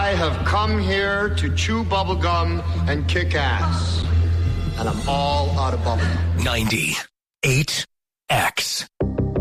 I have come here to chew bubblegum and kick ass. And I'm all out of bubblegum. 98X.